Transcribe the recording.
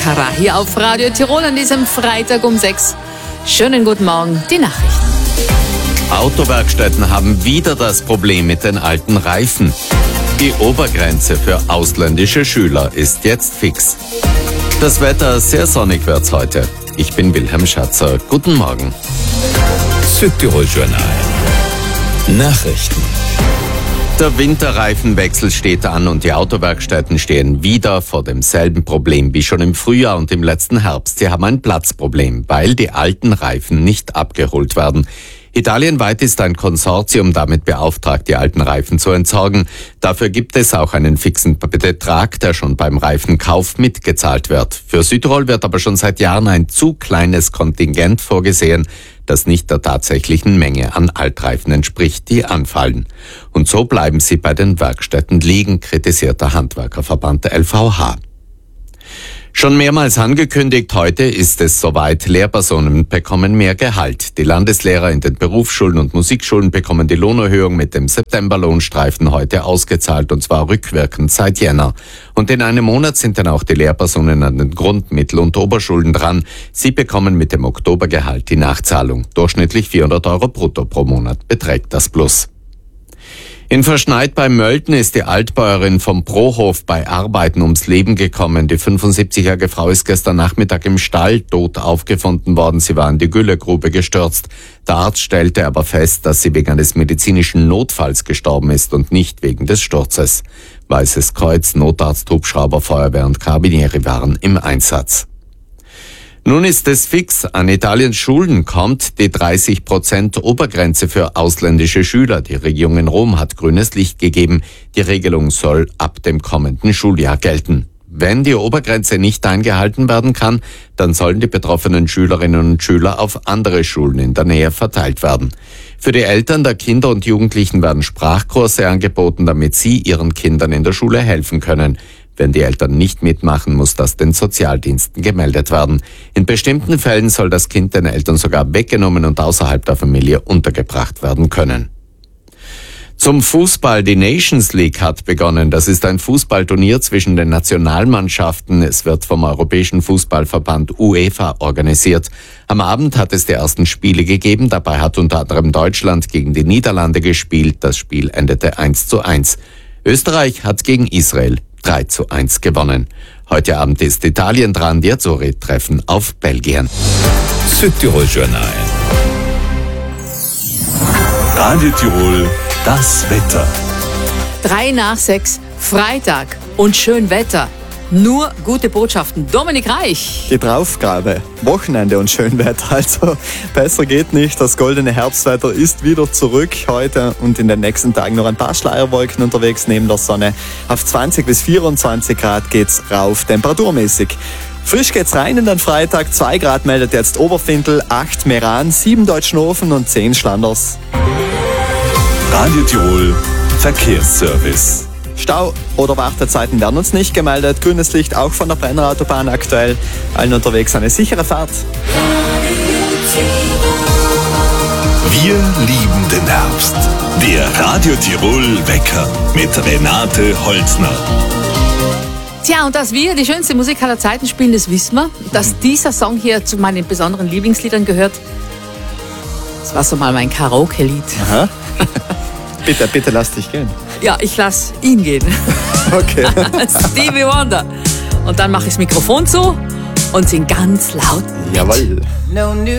Barbara hier auf Radio Tirol an diesem Freitag um 6. Schönen guten Morgen, die Nachrichten. Autowerkstätten haben wieder das Problem mit den alten Reifen. Die Obergrenze für ausländische Schüler ist jetzt fix. Das Wetter sehr sonnig wird's heute. Ich bin Wilhelm Schatzer. Guten Morgen. Südtirol Journal. Nachrichten. Der Winterreifenwechsel steht an und die Autowerkstätten stehen wieder vor demselben Problem wie schon im Frühjahr und im letzten Herbst. Sie haben ein Platzproblem, weil die alten Reifen nicht abgeholt werden. Italienweit ist ein Konsortium damit beauftragt, die alten Reifen zu entsorgen. Dafür gibt es auch einen fixen Betrag, der schon beim Reifenkauf mitgezahlt wird. Für Südtirol wird aber schon seit Jahren ein zu kleines Kontingent vorgesehen, das nicht der tatsächlichen Menge an Altreifen entspricht, die anfallen. Und so bleiben sie bei den Werkstätten liegen, kritisiert der Handwerkerverband der LVH. Schon mehrmals angekündigt, heute ist es soweit. Lehrpersonen bekommen mehr Gehalt. Die Landeslehrer in den Berufsschulen und Musikschulen bekommen die Lohnerhöhung mit dem Septemberlohnstreifen heute ausgezahlt, und zwar rückwirkend seit Jänner. Und in einem Monat sind dann auch die Lehrpersonen an den Grund-, Mittel- und Oberschulen dran. Sie bekommen mit dem Oktobergehalt die Nachzahlung. Durchschnittlich 400 Euro brutto pro Monat beträgt das Plus. In Verschneid bei Mölten ist die Altbäuerin vom Prohof bei Arbeiten ums Leben gekommen. Die 75-jährige Frau ist gestern Nachmittag im Stall tot aufgefunden worden. Sie war in die Güllegrube gestürzt. Der Arzt stellte aber fest, dass sie wegen eines medizinischen Notfalls gestorben ist und nicht wegen des Sturzes. Weißes Kreuz, Notarzt, Hubschrauber, Feuerwehr und Carabinieri waren im Einsatz. Nun ist es fix. An Italiens Schulen kommt die 30% Obergrenze für ausländische Schüler. Die Regierung in Rom hat grünes Licht gegeben. Die Regelung soll ab dem kommenden Schuljahr gelten. Wenn die Obergrenze nicht eingehalten werden kann, dann sollen die betroffenen Schülerinnen und Schüler auf andere Schulen in der Nähe verteilt werden. Für die Eltern der Kinder und Jugendlichen werden Sprachkurse angeboten, damit sie ihren Kindern in der Schule helfen können. Wenn die Eltern nicht mitmachen, muss das den Sozialdiensten gemeldet werden. In bestimmten Fällen soll das Kind den Eltern sogar weggenommen und außerhalb der Familie untergebracht werden können. Zum Fußball. Die Nations League hat begonnen. Das ist ein Fußballturnier zwischen den Nationalmannschaften. Es wird vom Europäischen Fußballverband UEFA organisiert. Am Abend hat es die ersten Spiele gegeben. Dabei hat unter anderem Deutschland gegen die Niederlande gespielt. Das Spiel endete 1:1. Österreich hat gegen Israel 3:1 gewonnen. Heute Abend ist Italien dran, die Azzurri treffen auf Belgien. Südtirol Journal. Radio Tirol, das Wetter. 6:03, Freitag und schön Wetter. Nur gute Botschaften. Dominik Reich. Die Draufgabe, Wochenende und Schönwetter, also besser geht nicht. Das goldene Herbstwetter ist wieder zurück. Heute und in den nächsten Tagen noch ein paar Schleierwolken unterwegs neben der Sonne. Auf 20 bis 24 Grad geht's rauf, temperaturmäßig. Frisch geht's rein in den Freitag. 2 Grad meldet jetzt Oberfindel, 8 Meran, 7 Deutschnofen und 10 Schlanders. Radio Tirol, Verkehrsservice. Stau oder Wartezeiten werden uns nicht gemeldet. Grünes Licht auch von der Brennerautobahn aktuell. Allen unterwegs eine sichere Fahrt. Wir lieben den Herbst. Der Radio Tirol Wecker mit Renate Holzner. Tja, und dass wir die schönste Musik aller Zeiten spielen, das wissen wir. Dass dieser Song hier zu meinen besonderen Lieblingsliedern gehört, das war so mal mein Karaoke-Lied. Aha. Bitte lass dich gehen. Ja, ich lass ihn gehen. Okay. Stevie Wonder. Und dann mache ich das Mikrofon zu und sing ganz laut. Jawohl.